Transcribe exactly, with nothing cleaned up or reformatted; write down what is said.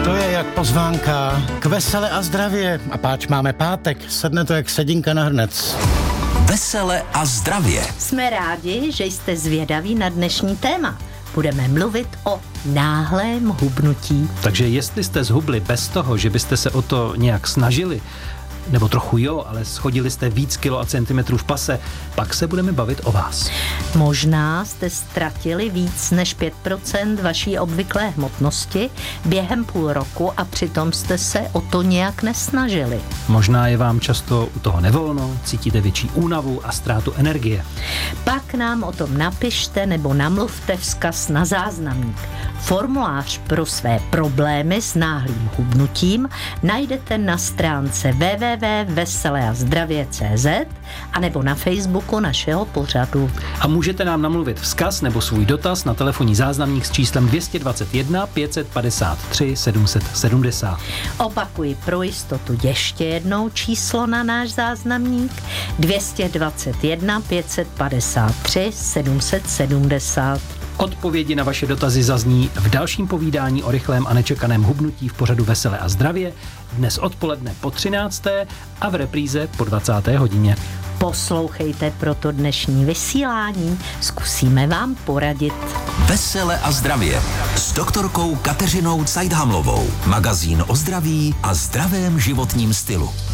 To je jak pozvánka k vesele a zdravě. A páč máme pátek, sedne to jak sedinka na hrnec. Vesele a zdravě. Jsme rádi, že jste zvědaví na dnešní téma. Budeme mluvit o náhlém hubnutí. Takže jestli jste zhubli bez toho, že byste se o to nějak snažili, nebo trochu jo, ale schodili jste víc kilo a centimetrů v pase, pak se budeme bavit o vás. Možná jste ztratili víc než pět procent vaší obvyklé hmotnosti během půl roku a přitom jste se o to nějak nesnažili. Možná je vám často u toho nevolno, cítíte větší únavu a ztrátu energie. Pak nám o tom napište nebo namluvte vzkaz na záznamník. Formulář pro své problémy s náhlým hubnutím najdete na stránce w w w tečka vesele a zdravě tečka cé zet a nebo na Facebooku našeho pořadu. A můžete nám namluvit vzkaz nebo svůj dotaz na telefonní záznamník s číslem dvě stě dvacet jedna pět set padesát tři sedm set sedmdesát. Opakuji pro jistotu ještě jednou číslo na náš záznamník dvě stě dvacet jedna pět set padesát tři sedm set sedmdesát. Odpovědi na vaše dotazy zazní v dalším povídání o rychlém a nečekaném hubnutí v pořadu Vesele a zdravě dnes odpoledne po třinácté a v repríze po dvacáté hodině. Poslouchejte proto dnešní vysílání, zkusíme vám poradit. Vesele a zdravě s doktorkou Kateřinou Cajdhamlovou. Magazín o zdraví a zdravém životním stylu.